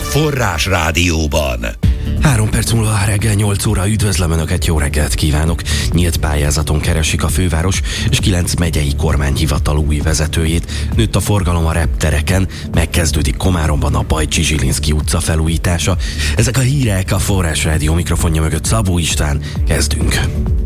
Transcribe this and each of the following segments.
Forrás Rádióban. 3 perc múlva reggel 8 óra, üdvözlöm Önöket, jó reggelt kívánok! Nyílt pályázaton keresik a főváros és 9 megyei kormányhivatal új vezetőjét. Nőtt a forgalom a reptereken, megkezdődik Komáromban a Bajcsy-Zsilinszky utca felújítása. Ezek a hírek a Forrás Rádió mikrofonja mögött Szabó István. Kezdünk!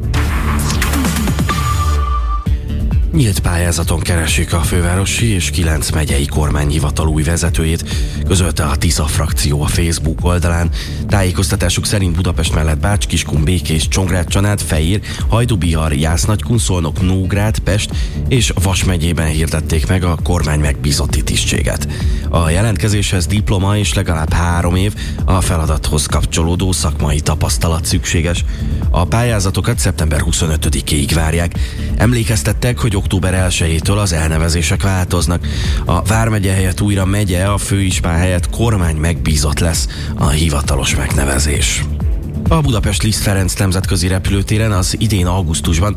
Nyílt pályázaton keresik a fővárosi és 9 megyei kormányhivatal új vezetőjét, közölte a Tisza frakció a Facebook oldalán. Tájékoztatásuk szerint Budapest mellett Bács-Kiskun, Békés, Csongrád-Csanád, Fejér, Hajdú-Bihar, Jász-Nagykun-Szolnok, Nógrád, Pest és Vas megyében hirdették meg a kormány megbízotti tisztséget. A jelentkezéshez diploma és legalább 3 év a feladathoz kapcsolódó szakmai tapasztalat szükséges. A pályázatokat szeptember 25-ig várják. Emlékeztettek, hogy október 1-től az elnevezések változnak. A vármegye helyett újra megye, a főispán helyett kormány megbízott lesz a hivatalos megnevezés. A Budapest Liszt Ferenc nemzetközi repülőtéren az idén augusztusban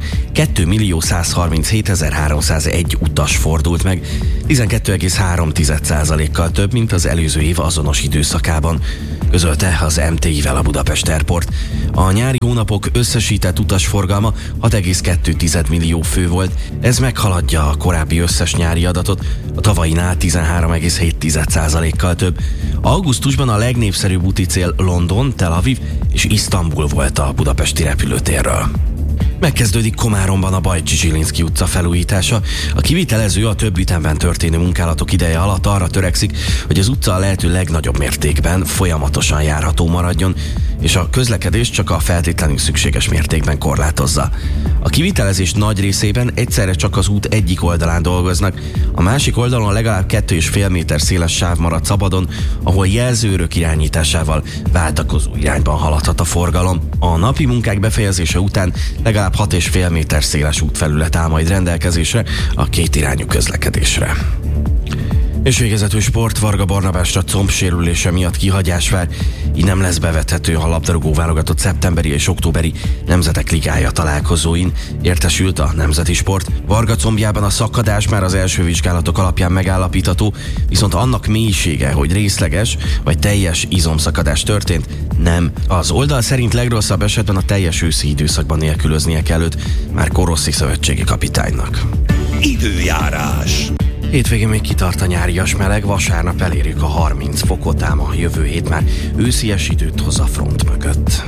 2.137.301 utas fordult meg, 12,3%-kal több, mint az előző év azonos időszakában, közölte az MTI-vel a Budapest Airport. A nyári hónapok összesített utasforgalma 6,2 millió fő volt, ez meghaladja a korábbi összes nyári adatot, a tavainál 13,7%-kal több. Augusztusban a legnépszerűbb úti cél London, Tel Aviv és Isztambul volt a budapesti repülőtérről. Megkezdődik Komáromban a Bajcsy-Zsilinszky utca felújítása. A kivitelező a több ütemben történő munkálatok ideje alatt arra törekszik, hogy az utca a lehető legnagyobb mértékben folyamatosan járható maradjon, és a közlekedés csak a feltétlenül szükséges mértékben korlátozza. A kivitelezés nagy részében egyszerre csak az út egyik oldalán dolgoznak, a másik oldalon legalább 2,5 méter széles sáv marad szabadon, ahol jelzőrök irányításával váltakozó irányban haladhat a forgalom. A napi munkák befejezése után legalább 6,5 méter széles útfelület áll majd rendelkezésre a kétirányú közlekedésre. És végezetül sport, Varga Barnabásra combsérülése miatt kihagyás vár, így nem lesz bevethető a labdarúgó válogatott szeptemberi és októberi Nemzetek Ligája találkozóin, értesült a Nemzeti Sport. Varga combjában a szakadás már az első vizsgálatok alapján megállapítható, viszont annak mélysége, hogy részleges vagy teljes izomszakadás történt, nem. Az oldal szerint legrosszabb esetben a teljes őszi időszakban nélkülöznie kell őt, már Koroszi szövetségi kapitánynak. Időjárás. Hétvégén még kitart a nyárias meleg, vasárnap elérjük a 30 fokot, ám a jövő hét már őszies időt hoz a front mögött.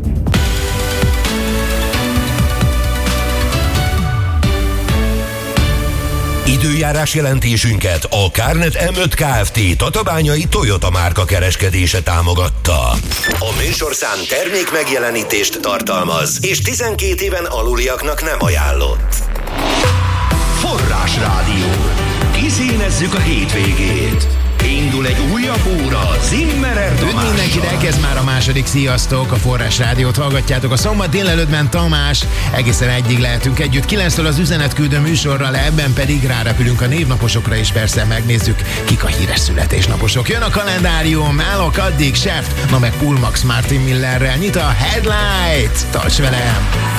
Időjárás jelentésünket a Carnet M5 Kft. Tatabányai Toyota márka kereskedése támogatta. A műsorszám termék megjelenítést tartalmaz, és 12 éven aluliaknak nem ajánlott. Forrás Rádió. Kiszínezzük a hétvégét. Indul egy újabb óra Zimmerer Tamással. Üdv mindenkinek, ez már a második. Sziasztok! A Forrás Rádiót hallgatjátok. A szombat délelőttben Tamás. Egészen egyig lehetünk együtt. 9-től az üzenetküldő műsorral, ebben pedig rárepülünk a névnaposokra, és persze megnézzük, kik a híres születésnaposok. Jön a kalendárium, állok addig, Seft, na meg Pullmax Martin Millerrel nyit a Headlight. Tarts velem!